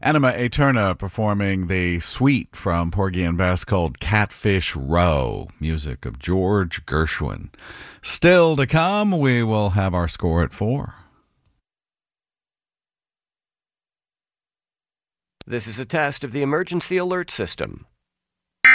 Anima Aeterna performing the suite from Porgy and Bess called Catfish Row, music of George Gershwin. Still to come, we will have our score at 4. This is a test of the emergency alert system.